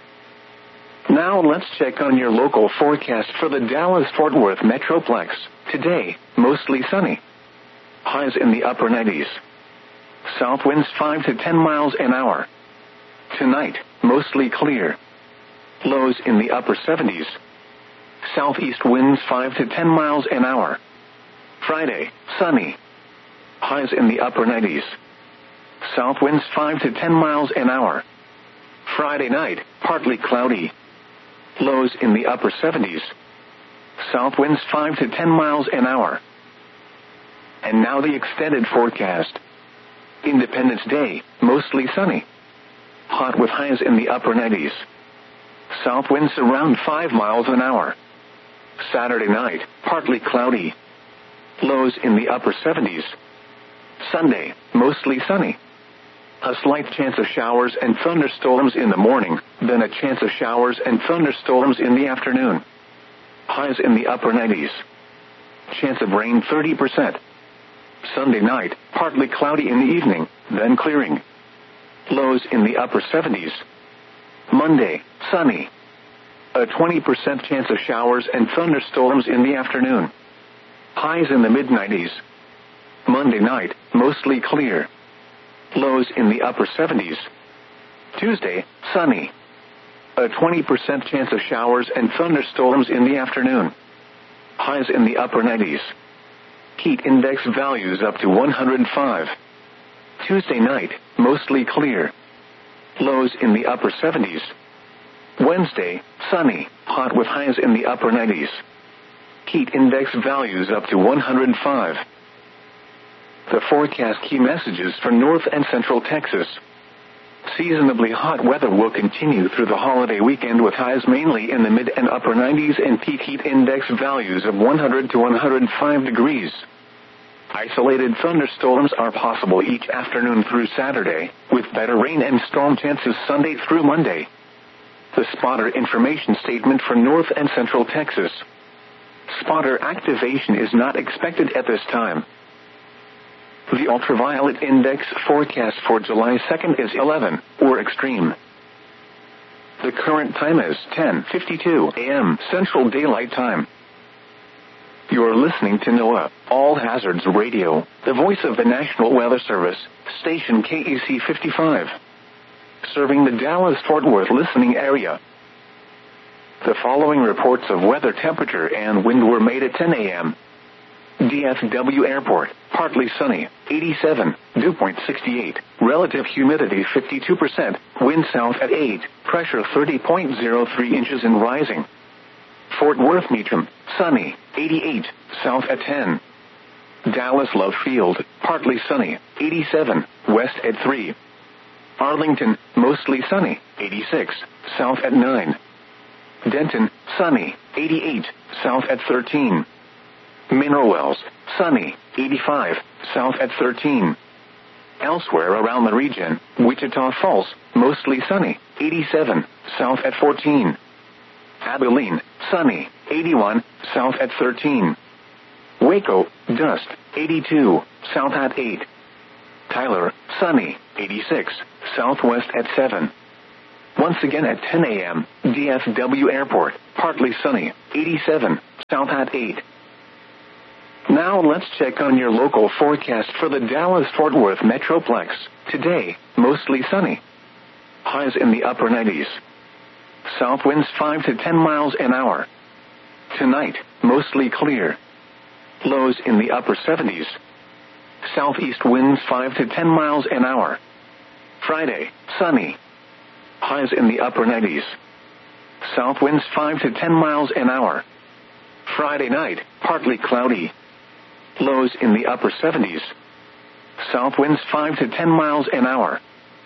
Now let's check on your local forecast for the Dallas-Fort Worth Metroplex. Today, mostly sunny. Highs in the upper nineties. South winds five to ten miles an hour. Tonight, mostly clear. Lows in the upper seventies. Southeast winds five to ten miles an hour. Friday, sunny. Highs in the upper nineties. South winds five to ten miles an hour. Friday night, partly cloudy. Lows in the upper seventies. South winds five to ten miles an hour. And now the extended forecast. Independence Day, mostly sunny. Hot with highs in the upper nineties. South winds around five miles an hour. Saturday night, partly cloudy. Lows in the upper seventies. Sunday, mostly sunny. A slight chance of showers and thunderstorms in the morning, then a chance of showers and thunderstorms in the afternoon. Highs in the upper nineties. Chance of rain thirty percent. Sunday night, partly cloudy in the evening, then clearing. Lows in the upper seventies. Monday, sunny. A twenty percent chance of showers and thunderstorms in the afternoon. Highs in the mid nineties. Monday night, mostly clear. Lows in the upper seventies. Tuesday, sunny. A twenty percent chance of showers and thunderstorms in the afternoon. Highs in the upper nineties. Heat index values up to one hundred five. Tuesday night, mostly clear. Lows in the upper seventies. Wednesday, sunny, hot with highs in the upper nineties. Heat index values up to one hundred five. The forecast key messages for North and Central Texas. Seasonably hot weather will continue through the holiday weekend with highs mainly in the mid and upper nineties and peak heat index values of one hundred to one hundred five degrees. Isolated thunderstorms are possible each afternoon through Saturday, with better rain and storm chances Sunday through Monday. The spotter information statement for North and Central Texas. Spotter activation is not expected at this time. The ultraviolet index forecast for July second is eleven, or extreme. The current time is ten fifty-two a.m. Central Daylight Time. You're listening to NOAA, All Hazards Radio, the voice of the National Weather Service, station K E C fifty-five. Serving the Dallas-Fort Worth listening area. The following reports of weather temperature and wind were made at ten a.m. D F W Airport, partly sunny, eighty-seven, dew point sixty-eight, relative humidity fifty-two percent, wind south at eight, pressure thirty point zero three inches and rising. Fort Worth Meacham, sunny, eighty-eight, south at ten. Dallas Love Field, partly sunny, eighty-seven, west at three. Arlington, mostly sunny, eighty-six, south at nine. Denton, sunny, eighty-eight, south at thirteen. Mineral Wells, sunny, eighty-five, south at thirteen. Elsewhere around the region, Wichita Falls, mostly sunny, eighty-seven, south at fourteen. Abilene, sunny, eighty-one, south at thirteen. Waco, dust, eighty-two, south at eight. Tyler, sunny, eighty-six, southwest at seven. Once again at ten a.m., D F W Airport, partly sunny, eighty-seven, south at eight. Now let's check on your local forecast for the Dallas-Fort Worth Metroplex. Today, mostly sunny. Highs in the upper nineties. South winds five to ten miles an hour. Tonight, mostly clear. Lows in the upper seventies. Southeast winds five to ten miles an hour. Friday, sunny. Highs in the upper nineties. South winds five to ten miles an hour. Friday night, partly cloudy. Lows in the upper seventies. South winds five to ten miles an hour.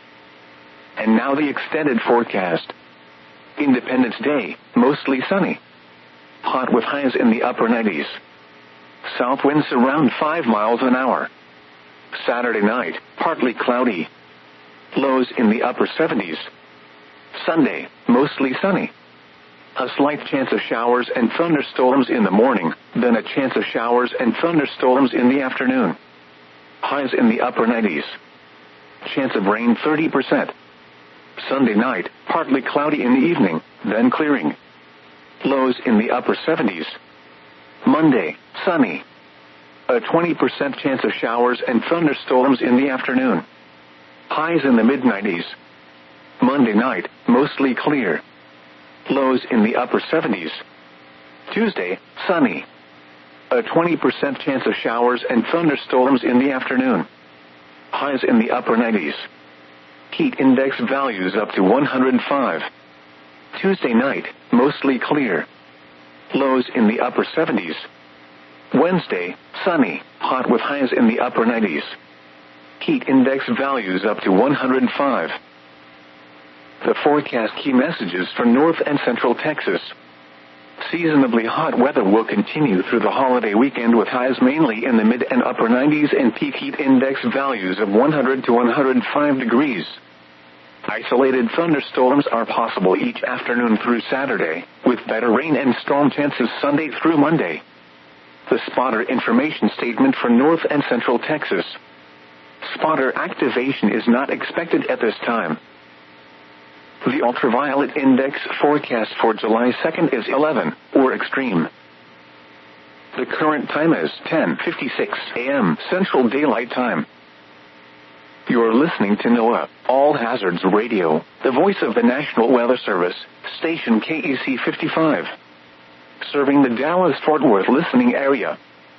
And now the extended forecast. Independence Day, mostly sunny. Hot with highs in the upper nineties. South winds around five miles an hour. Saturday night, partly cloudy. Lows in the upper seventies. Sunday, mostly sunny. A slight chance of showers and thunderstorms in the morning, then a chance of showers and thunderstorms in the afternoon. Highs in the upper nineties. Chance of rain thirty percent. Sunday night, partly cloudy in the evening, then clearing. Lows in the upper seventies. Monday, sunny. A twenty percent chance of showers and thunderstorms in the afternoon. Highs in the mid nineties. Monday night, mostly clear. Lows in the upper seventies. Tuesday, sunny. A twenty percent chance of showers and thunderstorms in the afternoon. Highs in the upper nineties. Heat index values up to one hundred five. Tuesday night, mostly clear. Lows in the upper seventies. Wednesday, sunny, hot with highs in the upper nineties. Heat index values up to one hundred five. The forecast key messages for North and Central Texas. Seasonably hot weather will continue through the holiday weekend with highs mainly in the mid and upper nineties and peak heat index values of one hundred to one hundred five degrees. Isolated thunderstorms are possible each afternoon through Saturday, with better rain and storm chances Sunday through Monday. The spotter information statement for North and Central Texas. Spotter activation is not expected at this time. The ultraviolet index forecast for July second is eleven, or extreme. The current time is ten fifty-six a.m. Central Daylight Time. You're listening to NOAA, All Hazards Radio, the voice of the National Weather Service, station K E C fifty-five. Serving the Dallas-Fort Worth listening area.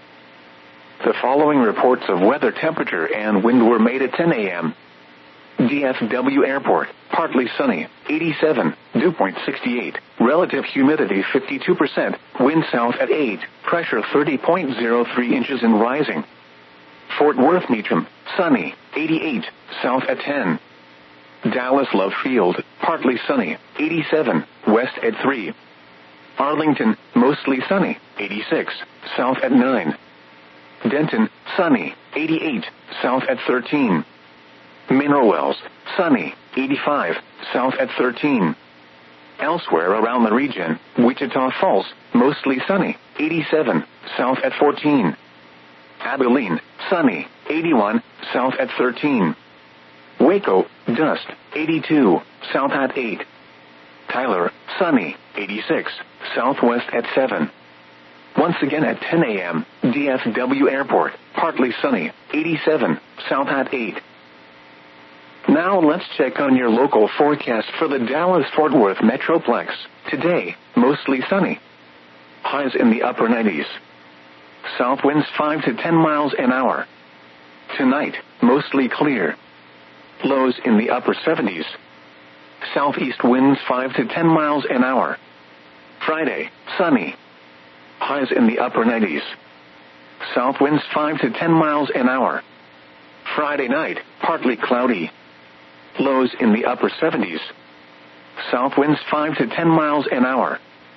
The following reports of weather temperature and wind were made at ten a.m. D F W Airport, partly sunny, eighty-seven, dew point sixty-eight, relative humidity fifty-two percent, wind south at eight, pressure thirty point zero three inches and rising. Fort Worth Meacham, sunny, eighty-eight, south at ten. Dallas Love Field, partly sunny, eighty-seven, west at three. Arlington, mostly sunny, eighty-six, south at nine. Denton, sunny, eighty-eight, south at thirteen. Mineral Wells, sunny, eighty-five, south at thirteen. Elsewhere around the region, Wichita Falls, mostly sunny, eighty-seven, south at fourteen. Abilene, sunny, eighty-one, south at thirteen. Waco, dust, eighty-two, south at eight. Tyler, sunny, eighty-six, southwest at seven. Once again at ten a.m., D F W Airport, partly sunny, eighty-seven, south at eight. Now let's check on your local forecast for the Dallas-Fort Worth Metroplex. Today, mostly sunny. Highs in the upper nineties. South winds five to ten miles an hour. Tonight, mostly clear. Lows in the upper seventies. Southeast winds five to ten miles an hour. Friday, sunny. Highs in the upper nineties. South winds five to ten miles an hour. Friday night, partly cloudy. Lows in the upper seventies. South winds five to ten miles an hour.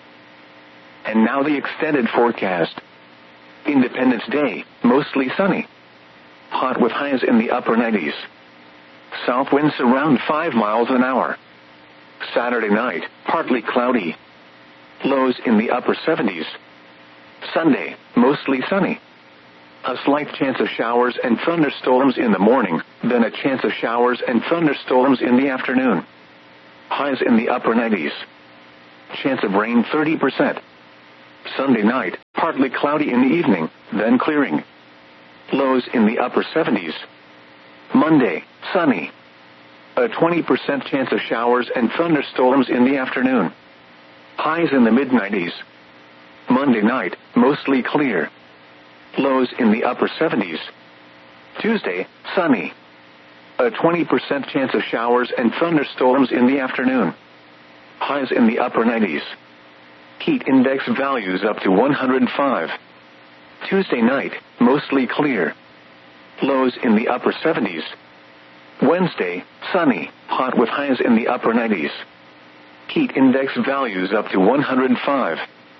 And now the extended forecast. Independence Day, mostly sunny. Hot with highs in the upper nineties. South winds around five miles an hour. Saturday night, partly cloudy. Lows in the upper seventies. Sunday, mostly sunny. A slight chance of showers and thunderstorms in the morning, then a chance of showers and thunderstorms in the afternoon. Highs in the upper nineties. Chance of rain thirty percent. Sunday night, partly cloudy in the evening, then clearing. Lows in the upper seventies. Monday, sunny. A twenty percent chance of showers and thunderstorms in the afternoon. Highs in the mid nineties. Monday night, mostly clear. Lows in the upper seventies. Tuesday, sunny. A twenty percent chance of showers and thunderstorms in the afternoon. Highs in the upper nineties. Heat index values up to one hundred five. Tuesday night, mostly clear. Lows in the upper seventies. Wednesday, sunny, hot with highs in the upper nineties. Heat index values up to one hundred five.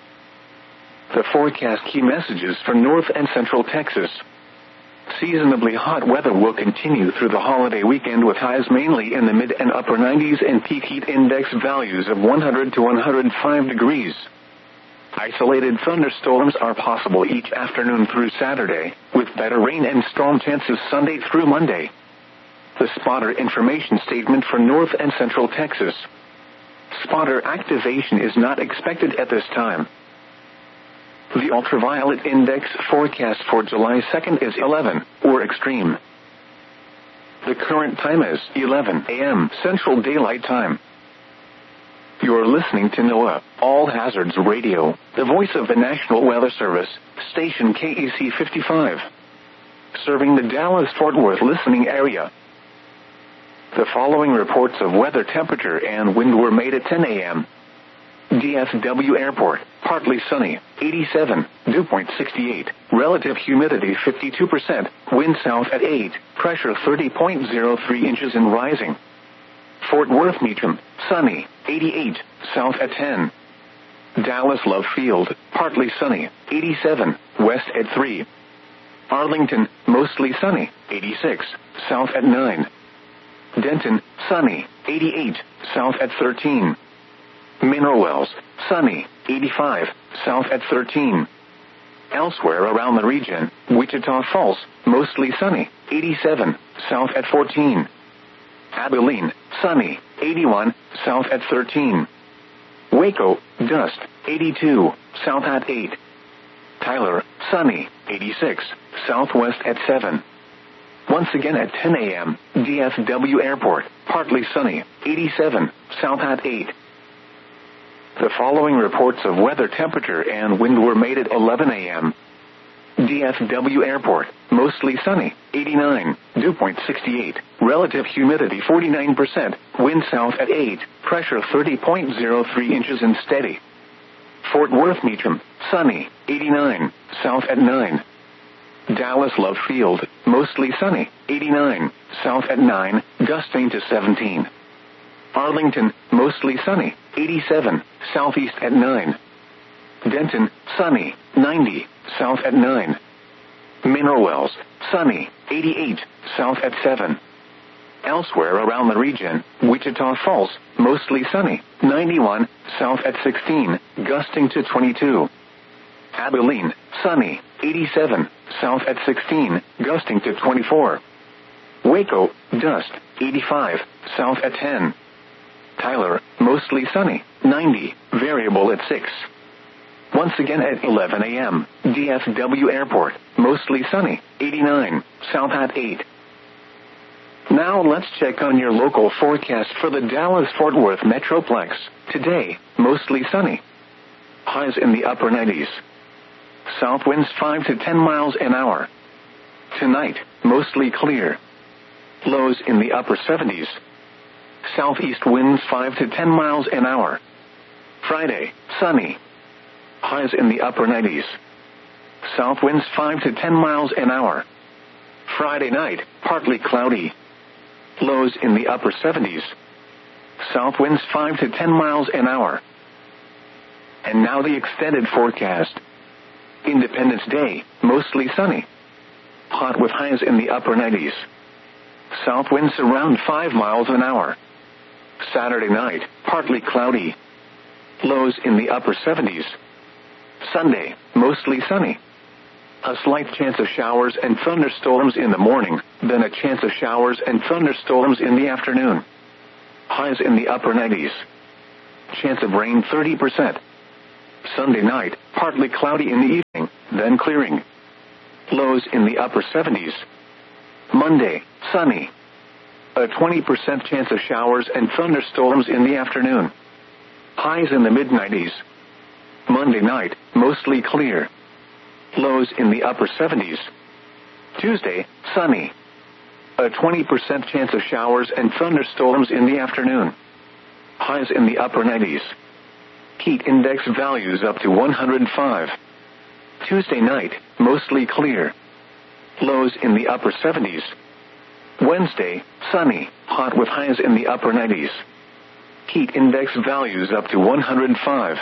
The forecast key messages for North and Central Texas. Seasonably hot weather will continue through the holiday weekend with highs mainly in the mid and upper nineties and peak heat index values of one hundred to one hundred five degrees. Isolated thunderstorms are possible each afternoon through Saturday, with better rain and storm chances Sunday through Monday. The spotter information statement for North and Central Texas. Spotter activation is not expected at this time. The ultraviolet index forecast for July second is eleven, or extreme. The current time is eleven a m Central Daylight Time. You're listening to NOAA, All Hazards Radio, the voice of the National Weather Service, station K E C fifty-five. Serving the Dallas-Fort Worth listening area. The following reports of weather temperature and wind were made at ten a m D F W Airport, partly sunny, eighty-seven, dew point sixty-eight, relative humidity fifty-two percent, wind south at eight, pressure thirty point zero three inches and rising. Fort Worth Meacham, sunny, eighty-eight, south at ten. Dallas Love Field, partly sunny, eighty-seven, west at three. Arlington, mostly sunny, eighty-six, south at nine. Denton, sunny, eighty-eight, south at thirteen. Mineral Wells, sunny, eighty-five, south at thirteen. Elsewhere around the region, Wichita Falls, mostly sunny, eighty-seven, south at fourteen. Abilene, sunny, eighty-one, south at thirteen. Waco, dust, eighty-two, south at eight. Tyler, sunny, eighty-six, southwest at seven. Once again at ten a m, D F W Airport, partly sunny, eighty-seven, south at eight. The following reports of weather temperature and wind were made at eleven a m D F W Airport, mostly sunny, eighty-nine, dew point sixty-eight, relative humidity forty-nine percent, wind south at eight, pressure thirty point zero three inches and steady. Fort Worth Meacham, sunny, eighty-nine, south at nine. Dallas Love Field, mostly sunny, eighty-nine, south at nine, gusting to seventeen. Arlington, mostly sunny, eighty-seven, southeast at nine. Denton, sunny, ninety, south at nine. Mineral Wells, sunny, eighty-eight, south at seven. Elsewhere around the region, Wichita Falls, mostly sunny, ninety-one, south at sixteen, gusting to twenty-two. Abilene, sunny, eighty-seven, south at sixteen, gusting to twenty-four. Waco, dust, eighty-five, south at ten. Tyler, mostly sunny, ninety, variable at six. Once again at eleven a m, D F W Airport, mostly sunny, eighty-nine, south at eight. Now let's check on your local forecast for the Dallas-Fort Worth Metroplex. Today, mostly sunny. Highs in the upper nineties. South winds five to ten miles an hour. Tonight, mostly clear. Lows in the upper seventies. Southeast winds five to ten miles an hour. Friday, sunny. Highs in the upper nineties. South winds five to ten miles an hour. Friday night, partly cloudy. Lows in the upper seventies. South winds five to ten miles an hour. And now the extended forecast. Independence Day, mostly sunny. Hot with highs in the upper nineties. South winds around five miles an hour. Saturday night, partly cloudy. Lows in the upper seventies. Sunday, mostly sunny. A slight chance of showers and thunderstorms in the morning, then a chance of showers and thunderstorms in the afternoon. Highs in the upper nineties. Chance of rain thirty percent. Sunday night, partly cloudy in the evening, then clearing. Lows in the upper seventies. Monday, sunny. A twenty percent chance of showers and thunderstorms in the afternoon. Highs in the mid nineties. Monday night, mostly clear. Lows in the upper seventies. Tuesday, sunny. A twenty percent chance of showers and thunderstorms in the afternoon. Highs in the upper nineties. Heat index values up to one hundred five. Tuesday night, mostly clear. Lows in the upper seventies. Wednesday, sunny, hot with highs in the upper nineties. Heat index values up to one hundred five.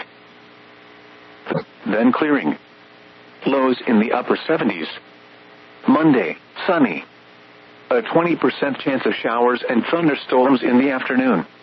Then clearing. Lows in the upper seventies. Monday, sunny. A twenty percent chance of showers and thunderstorms in the afternoon.